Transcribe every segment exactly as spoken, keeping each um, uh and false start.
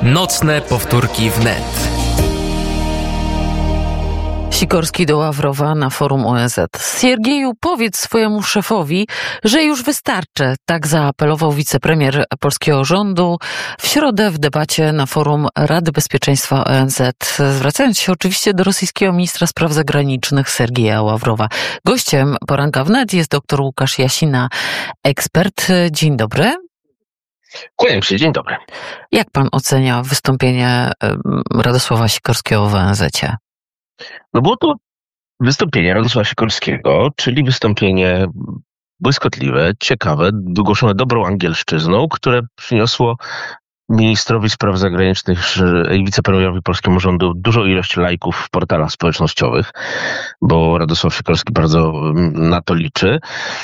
Nocne powtórki wnet. Sikorski do Ławrowa na forum O N Z. Siergieju, powiedz swojemu szefowi, że już wystarczy. Tak zaapelował wicepremier polskiego rządu w środę w debacie na forum Rady Bezpieczeństwa O N Z, zwracając się oczywiście do rosyjskiego ministra spraw zagranicznych Siergieja Ławrowa. Gościem poranka wnet jest dr Łukasz Jasina, ekspert. Dzień dobry. Kłaniam się, dzień dobry. Jak pan ocenia wystąpienie Radosława Sikorskiego w O N Z-cie? No było to wystąpienie Radosława Sikorskiego, czyli wystąpienie błyskotliwe, ciekawe, wygłoszone dobrą angielszczyzną, które przyniosło ministrowi spraw zagranicznych i wicepremierowi polskiemu rządu dużą ilość lajków w portalach społecznościowych, bo Radosław Sikorski bardzo na to liczy.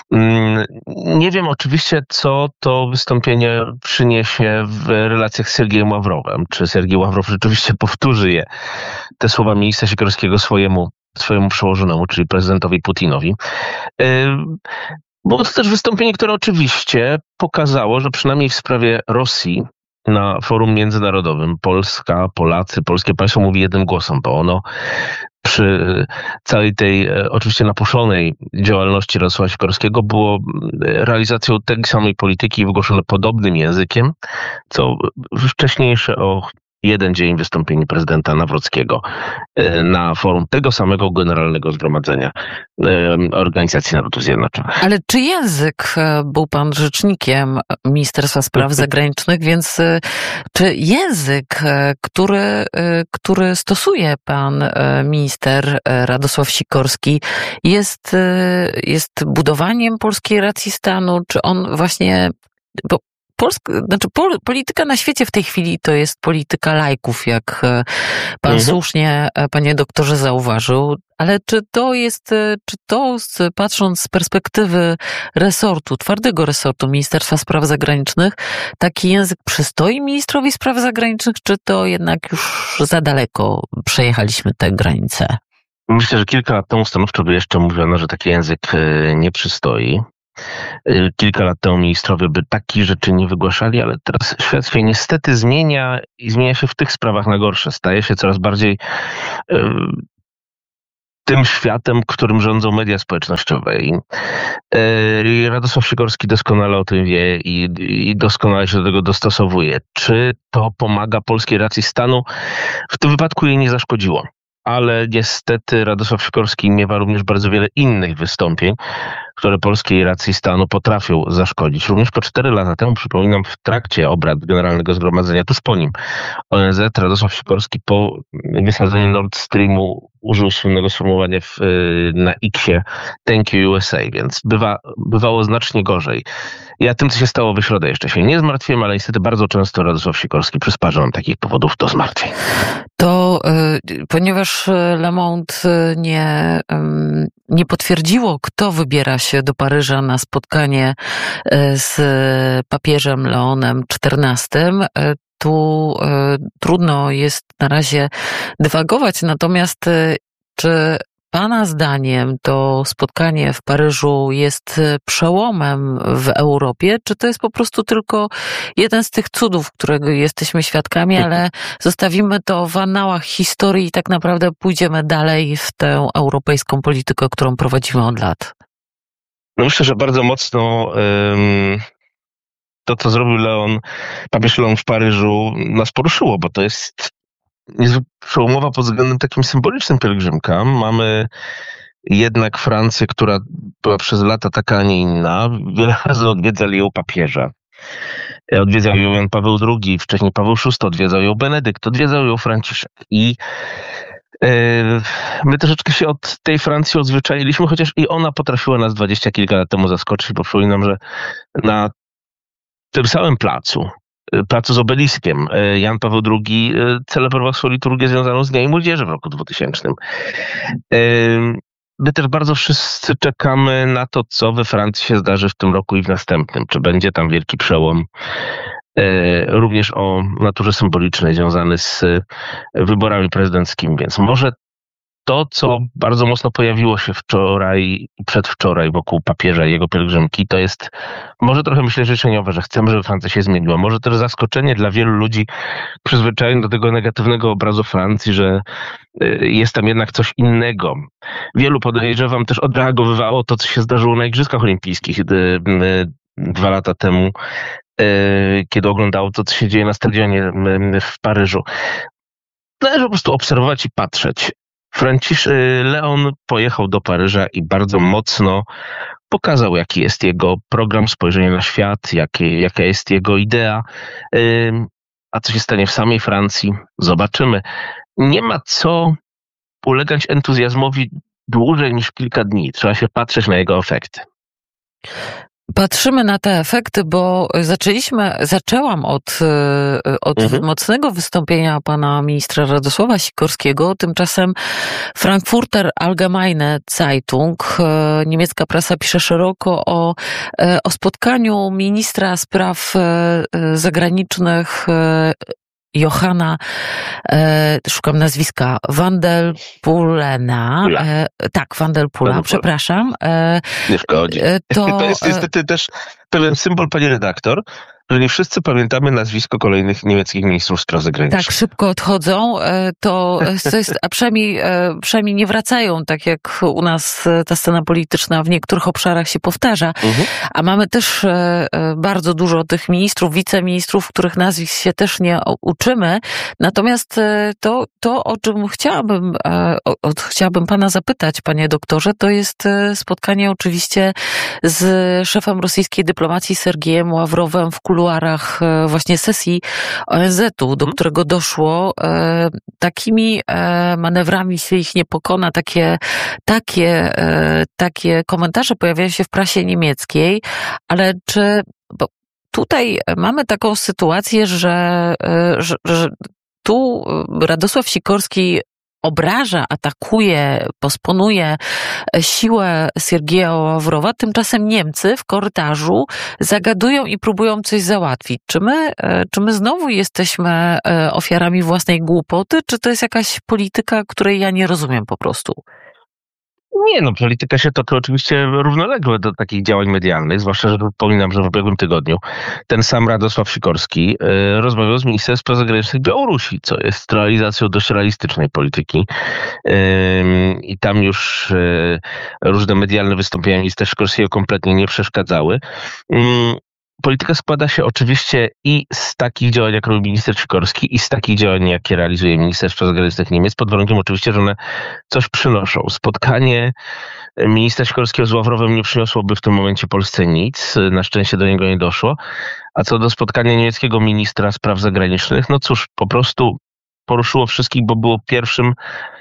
Nie wiem oczywiście, co to wystąpienie przyniesie w relacjach z Siergiejem Ławrowem. Czy Siergiej Ławrow rzeczywiście powtórzy je, te słowa ministra Sikorskiego swojemu, swojemu przełożonemu, czyli prezydentowi Putinowi. Było to też wystąpienie, które oczywiście pokazało, że przynajmniej w sprawie Rosji na forum międzynarodowym Polska, Polacy, polskie państwo mówi jednym głosem, bo ono przy całej tej oczywiście napuszonej działalności Radosława Sikorskiego było realizacją tej samej polityki wygłoszone podobnym językiem, co wcześniejsze o jeden dzień wystąpienie prezydenta Nawrockiego na forum tego samego Generalnego Zgromadzenia Organizacji Narodów Zjednoczonych. Ale czy język, był pan rzecznikiem Ministerstwa Spraw Zagranicznych, więc czy język, który, który stosuje pan minister Radosław Sikorski, jest, jest budowaniem polskiej racji stanu, czy on właśnie... Bo Polska, znaczy pol, polityka na świecie w tej chwili to jest polityka lajków, jak pan mhm. słusznie, panie doktorze, zauważył. Ale czy to jest, czy to patrząc z perspektywy resortu, twardego resortu Ministerstwa Spraw Zagranicznych, taki język przystoi ministrowi spraw zagranicznych, czy to jednak już za daleko przejechaliśmy tę granicę? Myślę, że kilka lat temu stanowczo by jeszcze mówiono, że taki język nie przystoi. Kilka lat temu ministrowie by takich rzeczy nie wygłaszali, ale teraz świat się niestety zmienia i zmienia się w tych sprawach na gorsze. Staje się coraz bardziej y, tym światem, którym rządzą media społecznościowe. I, y, Radosław Sikorski doskonale o tym wie i, i doskonale się do tego dostosowuje. Czy to pomaga polskiej racji stanu? W tym wypadku jej nie zaszkodziło. Ale niestety Radosław Sikorski miewa również bardzo wiele innych wystąpień, które polskiej racji stanu potrafią zaszkodzić. Również po cztery lata temu, przypominam, w trakcie obrad Generalnego Zgromadzenia, tuż po nim, O N Z, Radosław Sikorski po wysadzeniu Nord Streamu użył słynnego sformułowania w, na X-ie "Thank you U S A", więc bywa, bywało znacznie gorzej. Ja tym, co się stało w środę, jeszcze się nie zmartwiłem, ale niestety bardzo często Radosław Sikorski przysparza nam takich powodów do zmartwień. To y, ponieważ Le Monde nie, y, nie potwierdziło, kto wybiera się do Paryża na spotkanie z papieżem Leonem czternastym, y, tu y, trudno jest na razie dywagować, natomiast y, czy pana zdaniem to spotkanie w Paryżu jest przełomem w Europie, czy to jest po prostu tylko jeden z tych cudów, którego jesteśmy świadkami, ale zostawimy to w annałach historii i tak naprawdę pójdziemy dalej w tę europejską politykę, którą prowadzimy od lat? No myślę, że bardzo mocno um, to, co zrobił Leon, papież Leon w Paryżu, nas poruszyło, bo to jest jest przełomowa pod względem takim symbolicznym pielgrzymka. Mamy jednak Francję, która była przez lata taka, a nie inna. Wiele razy odwiedzali ją papieże. Odwiedzał ją Jan Paweł drugi, wcześniej Paweł szósty, odwiedzał ją Benedykt, odwiedzał ją Franciszek. I yy, my troszeczkę się od tej Francji odzwyczailiśmy, chociaż i ona potrafiła nas dwadzieścia kilka lat temu zaskoczyć, bo przypominam, że na tym samym placu, placu z obeliskiem, Jan Paweł drugi celebrował swoją liturgię związaną z Dniami Młodzieży w roku dwutysięcznym. My też bardzo wszyscy czekamy na to, co we Francji się zdarzy w tym roku i w następnym. Czy będzie tam wielki przełom, również o naturze symbolicznej, związany z wyborami prezydenckimi. Więc może to, co bardzo mocno pojawiło się wczoraj i przedwczoraj wokół papieża i jego pielgrzymki, to jest może trochę, myślę, życzeniowe, że chcemy, żeby Francja się zmieniła. Może też zaskoczenie dla wielu ludzi przyzwyczajonych do tego negatywnego obrazu Francji, że jest tam jednak coś innego. Wielu, podejrzewam, też odreagowywało to, co się zdarzyło na Igrzyskach Olimpijskich dwa lata temu, kiedy oglądało to, co się dzieje na stadionie w Paryżu. Należy po prostu obserwować i patrzeć. Francisz Leon pojechał do Paryża i bardzo mocno pokazał, jaki jest jego program spojrzenia na świat, jakie, jaka jest jego idea. A co się stanie w samej Francji? Zobaczymy. Nie ma co ulegać entuzjazmowi dłużej niż kilka dni. Trzeba się patrzeć na jego efekty. Patrzymy na te efekty, bo zaczęliśmy, zaczęłam od, od mhm. mocnego wystąpienia pana ministra Radosława Sikorskiego. Tymczasem Frankfurter Allgemeine Zeitung, niemiecka prasa, pisze szeroko o, o spotkaniu ministra spraw zagranicznych Johanna, e, szukam nazwiska, Van der Pulena. E, tak, Van der Pula, przepraszam. E, nie szkodzi. To, to jest niestety też pewien symbol, pani redaktor, że nie wszyscy pamiętamy nazwisko kolejnych niemieckich ministrów spraw zagranicznych. Tak, szybko odchodzą, to, to jest, a przynajmniej, przynajmniej nie wracają, tak jak u nas ta scena polityczna w niektórych obszarach się powtarza. Mhm. A mamy też bardzo dużo tych ministrów, wiceministrów, których nazwisk się też nie uczymy. Natomiast to, to o czym chciałabym, o, o, chciałabym pana zapytać, panie doktorze, to jest spotkanie oczywiście z szefem rosyjskiej dyplomacji Sergiejem Ławrowem w kuluarach właśnie sesji O N Z-u, do którego doszło. Takimi manewrami się ich nie pokona. Takie, takie, takie komentarze pojawiają się w prasie niemieckiej, ale czy bo tutaj mamy taką sytuację, że, że, że tu Radosław Sikorski obraża, atakuje, posponuje siłę Siergieja Ławrowa, tymczasem Niemcy w korytarzu zagadują i próbują coś załatwić. Czy my, czy my znowu jesteśmy ofiarami własnej głupoty, czy to jest jakaś polityka, której ja nie rozumiem po prostu? Nie, no polityka się toczy oczywiście równolegle do takich działań medialnych, zwłaszcza, że przypominam, że w ubiegłym tygodniu ten sam Radosław Sikorski y, rozmawiał z ministrem spraw zagranicznych Białorusi, co jest realizacją dość realistycznej polityki. Y, I tam już y, różne medialne wystąpienia ministra Sikorskiego kompletnie nie przeszkadzały. Y, Polityka składa się oczywiście i z takich działań, jak robi minister Sikorski, i z takich działań, jakie realizuje minister spraw zagranicznych Niemiec, pod warunkiem oczywiście, że one coś przynoszą. Spotkanie ministra Sikorskiego z Ławrowem nie przyniosłoby w tym momencie Polsce nic. Na szczęście do niego nie doszło. A co do spotkania niemieckiego ministra spraw zagranicznych, no cóż, po prostu poruszyło wszystkich, bo było pierwszym,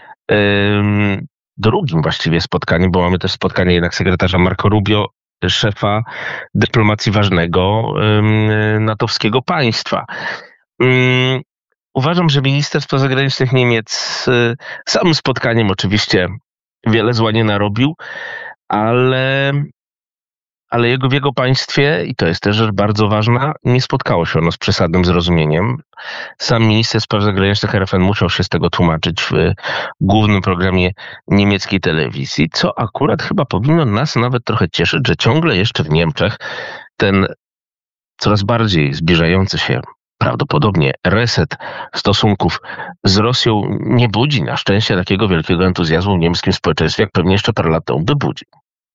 ym, drugim właściwie spotkaniem, bo mamy też spotkanie jednak sekretarza Marco Rubio, szefa dyplomacji ważnego um, natowskiego państwa. Um, uważam, że minister spraw zagranicznych Niemiec y, samym spotkaniem oczywiście wiele zła nie narobił, ale, ale jego w jego państwie, i to jest też rzecz bardzo ważna, nie spotkało się ono z przesadnym zrozumieniem. Sam minister spraw zagranicznych R F N musiał się z tego tłumaczyć w głównym programie niemieckiej telewizji, co akurat chyba powinno nas nawet trochę cieszyć, że ciągle jeszcze w Niemczech ten coraz bardziej zbliżający się prawdopodobnie reset stosunków z Rosją nie budzi na szczęście takiego wielkiego entuzjazmu w niemieckim społeczeństwie, jak pewnie jeszcze parę lat temu by budził.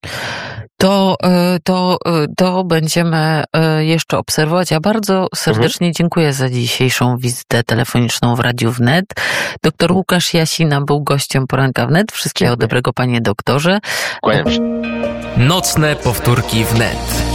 To, to, to będziemy jeszcze obserwować. Ja bardzo serdecznie mhm. dziękuję za dzisiejszą wizytę telefoniczną w Radiu Wnet. Doktor Łukasz Jasina był gościem Poranka Wnet. Wszystkiego dobrego, panie doktorze. Kłaniam się. Nocne powtórki Wnet.